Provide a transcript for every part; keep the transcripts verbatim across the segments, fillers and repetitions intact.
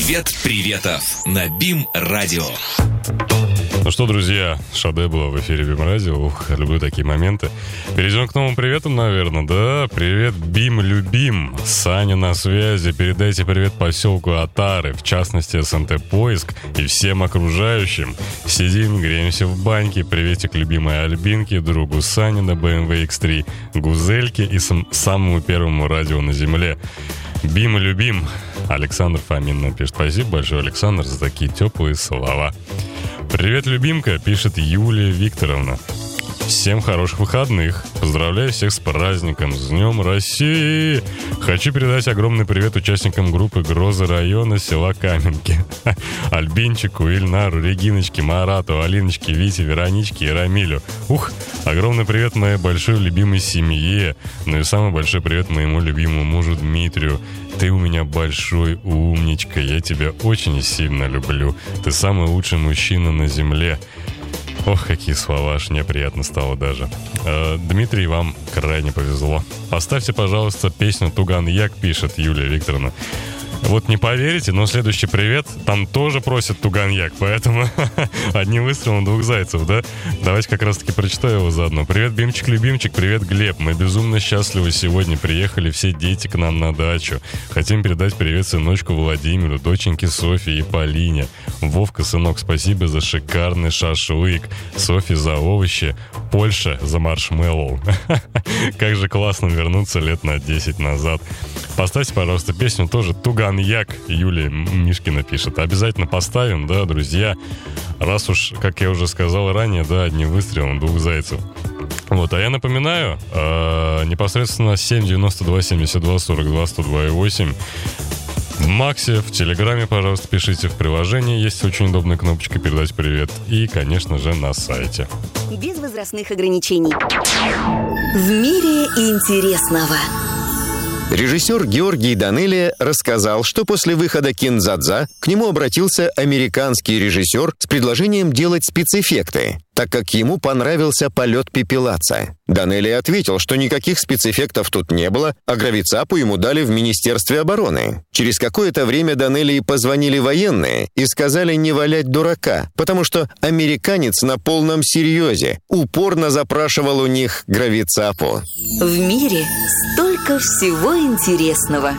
Привет приветов на БИМ-радио. Ну что, друзья, Шаде было в эфире БИМ-радио. Ух, люблю такие моменты. Перейдем к новым приветам, наверное. Да, привет, БИМ любим. Саня на связи. Передайте привет поселку Атары, в частности, СНТ Поиск и всем окружающим. Сидим, греемся в баньке. Приветик любимой Альбинке, другу Сане на бэ эм вэ икс три, Гузельке и сам, самому первому радио на земле. БИМ любим. Александр Фомин напишет. Спасибо большое, Александр, за такие теплые слова. Привет, любимка, пишет Юлия Викторовна. Всем хороших выходных. Поздравляю всех с праздником, с Днем России. Хочу передать огромный привет участникам группы «Грозы района» села Каменки. Альбинчику, Ильнару, Региночке, Марату, Алиночке, Вите, Вероничке и Рамилю. Ух, огромный привет моей большой любимой семье. Ну и самый большой привет моему любимому мужу Дмитрию. Ты у меня большой умничка. Я тебя очень сильно люблю. Ты самый лучший мужчина на земле. Ох, какие слова, аж мне приятно стало даже. Э, Дмитрий, вам крайне повезло. Поставьте, пожалуйста, песню «Туган-Як», пишет Юлия Викторовна. Вот не поверите, но следующий привет там тоже просят Туган-Як, поэтому одним выстрелом двух зайцев, да? Давайте как раз-таки прочитаю его заодно. Привет, Бимчик-любимчик, привет, Глеб. Мы безумно счастливы сегодня. Приехали все дети к нам на дачу. Хотим передать привет сыночку Владимиру, доченьке Софье и Полине. Вовка, сынок, спасибо за шикарный шашлык. Софье за овощи. Польша за маршмеллоу. Как же классно вернуться лет на десять назад. Поставьте, пожалуйста, песню тоже «Туган-Як», Юлия Мишкина пишет. Обязательно поставим, да, друзья. Раз уж, как я уже сказал ранее, да, одним выстрелом двух зайцев. Вот, а я напоминаю, э, непосредственно семь девяносто два семьдесят два сорок два сто два и восемь. В Максе, в Телеграме, пожалуйста, пишите. В приложении есть очень удобная кнопочка «Передать привет». И, конечно же, на сайте. Без возрастных ограничений. В мире интересного. Режиссер Георгий Данелия рассказал, что после выхода «Кин-дза-дза» к нему обратился американский режиссер с предложением делать спецэффекты, так как ему понравился полет пепелаца. Данелия ответил, что никаких спецэффектов тут не было, а гравицапу ему дали в Министерстве обороны. Через какое-то время Данелии позвонили военные и сказали не валять дурака, потому что американец на полном серьезе упорно запрашивал у них гравицапу. В мире столько всего интересного.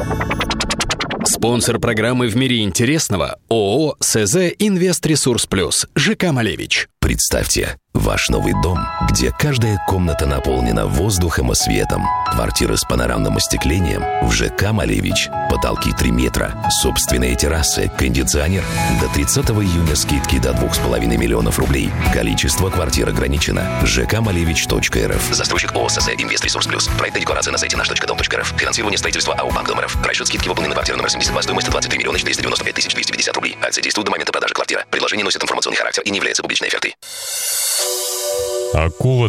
Спонсор программы «В мире интересного» ООО «СЗ Инвестресурс Плюс» ЖК «Малевич». Представьте, ваш новый дом, где каждая комната наполнена воздухом и светом. Квартиры с панорамным остеклением в ЖК «Малевич». Потолки три метра, собственные террасы, кондиционер. До тридцатого июня скидки до двух с половиной миллионов рублей. Количество квартир ограничено. жк малевич точка эр эф. Застройщик ООО «СЗ Инвестресурс Плюс». Проект и декларация на сайте наш точка дом точка эр эф. Финансирование строительства АО «Банк Дом РФ». Расчет скидки выполнены на квартиру номер семьдесят два, стоимость двадцать три миллиона четыреста девяносто пять тысяч двести пятьдесят рублей. Акция действует до момента продажи квартиры. Предложение носит информационный характер и не является публичной офертой. Акула